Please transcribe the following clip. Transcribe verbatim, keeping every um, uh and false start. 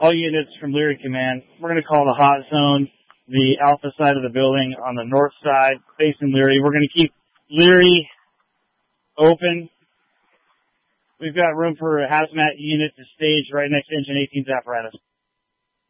all units from Leary Command. We're going to call the hot zone the Alpha side of the building on the north side, facing Leary. We're going to keep Leary open. We've got room for a hazmat unit to stage right next to Engine eighteen's apparatus.